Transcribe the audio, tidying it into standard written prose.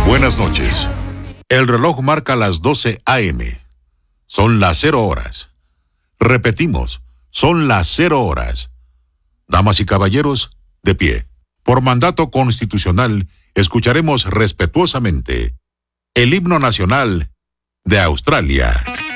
Buenas noches. El reloj marca las 12 a.m. Son las 0 horas. Repetimos, son las 0 horas. Damas y caballeros, de pie. Por mandato constitucional, escucharemos respetuosamente el himno nacional de Australia.